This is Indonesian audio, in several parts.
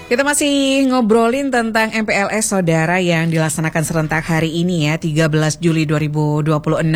Kita masih ngobrolin tentang MPLS saudara yang dilaksanakan serentak hari ini ya, 13 Juli 2026.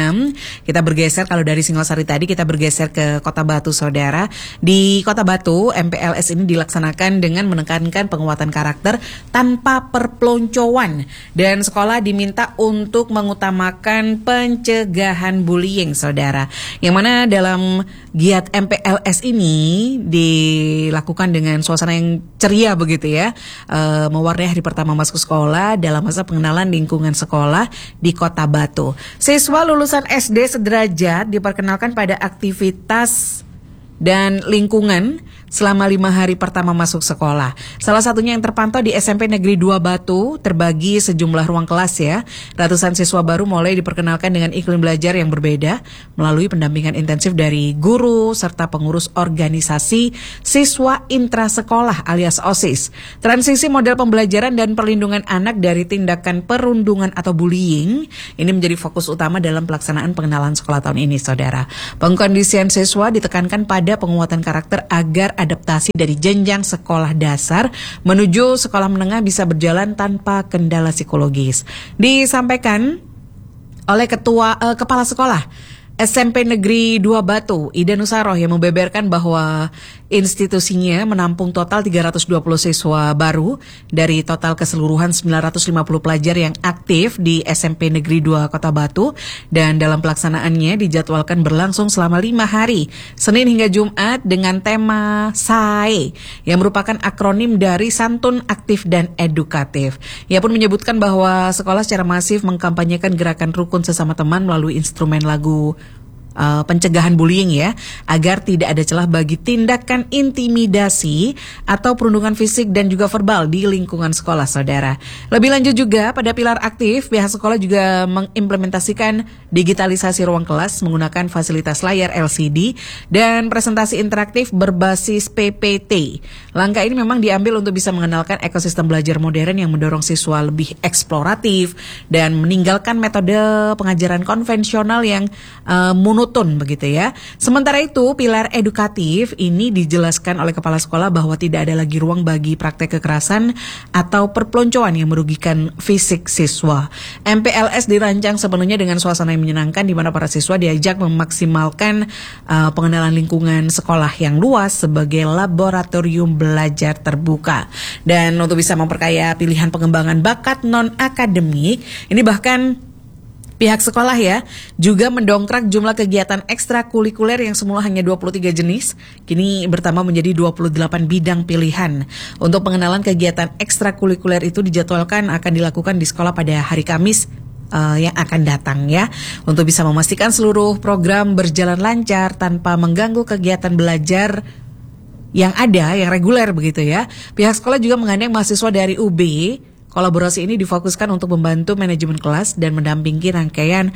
Kita bergeser, kalau dari Singosari tadi kita bergeser ke Kota Batu saudara. Di Kota Batu, MPLS ini dilaksanakan dengan menekankan penguatan karakter tanpa perpeloncoan. Dan sekolah diminta untuk mengutamakan pencegahan bullying saudara. Yang mana dalam giat MPLS ini dilakukan dengan suasana yang ceria begitu ya, mewarnai hari pertama masuk sekolah dalam masa pengenalan lingkungan sekolah di Kota Batu. Siswa lulusan SD sederajat diperkenalkan pada aktivitas dan lingkungan selama 5 hari pertama masuk sekolah. Salah satunya yang terpantau di SMP Negeri 2 Batu, terbagi sejumlah ruang kelas ya. Ratusan siswa baru mulai diperkenalkan dengan iklim belajar yang berbeda melalui pendampingan intensif dari guru serta pengurus organisasi siswa intrasekolah alias OSIS. Transisi model pembelajaran dan perlindungan anak dari tindakan perundungan atau bullying ini menjadi fokus utama dalam pelaksanaan pengenalan sekolah tahun ini saudara. Pengkondisian siswa ditekankan pada penguatan karakter agar adaptasi dari jenjang sekolah dasar menuju sekolah menengah bisa berjalan tanpa kendala psikologis. Disampaikan oleh Kepala Sekolah SMP Negeri 2 Batu, Ida Nusaroh, yang membeberkan bahwa institusinya menampung total 320 siswa baru dari total keseluruhan 950 pelajar yang aktif di SMP Negeri 2 Kota Batu, dan dalam pelaksanaannya dijadwalkan berlangsung selama 5 hari, Senin hingga Jumat, dengan tema SAE yang merupakan akronim dari Santun, Aktif, dan Edukatif. Ia pun menyebutkan bahwa sekolah secara masif mengkampanyekan gerakan rukun sesama teman melalui instrumen lagu pencegahan bullying ya, agar tidak ada celah bagi tindakan intimidasi atau perundungan fisik dan juga verbal di lingkungan sekolah saudara. Lebih lanjut juga pada pilar aktif, pihak sekolah juga mengimplementasikan digitalisasi ruang kelas menggunakan fasilitas layar LCD dan presentasi interaktif berbasis PPT. Langkah ini memang diambil untuk bisa mengenalkan ekosistem belajar modern yang mendorong siswa lebih eksploratif dan meninggalkan metode pengajaran konvensional yang monoton begitu ya. Sementara itu, pilar edukatif ini dijelaskan oleh kepala sekolah bahwa tidak ada lagi ruang bagi praktek kekerasan atau perpeloncoan yang merugikan fisik siswa. MPLS dirancang sepenuhnya dengan suasana yang menyenangkan di mana para siswa diajak memaksimalkan pengenalan lingkungan sekolah yang luas sebagai laboratorium belajar terbuka. Dan untuk bisa memperkaya pilihan pengembangan bakat non-akademik, ini bahkan pihak sekolah ya juga mendongkrak jumlah kegiatan ekstrakurikuler yang semula hanya 23 jenis, kini bertambah menjadi 28 bidang pilihan. Untuk pengenalan kegiatan ekstrakurikuler itu dijadwalkan akan dilakukan di sekolah pada hari Kamis yang akan datang ya, untuk bisa memastikan seluruh program berjalan lancar tanpa mengganggu kegiatan belajar yang ada, yang reguler begitu ya. Pihak sekolah juga menggandeng mahasiswa dari UB. Kolaborasi ini difokuskan untuk membantu manajemen kelas dan mendampingi rangkaian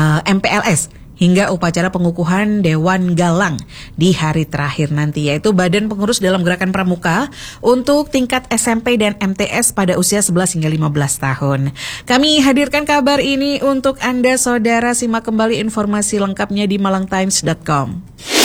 MPLS hingga upacara pengukuhan Dewan Galang di hari terakhir nanti, yaitu Badan Pengurus dalam Gerakan Pramuka untuk tingkat SMP dan MTS pada usia 11 hingga 15 tahun. Kami hadirkan kabar ini untuk Anda saudara, simak kembali informasi lengkapnya di malangtimes.com.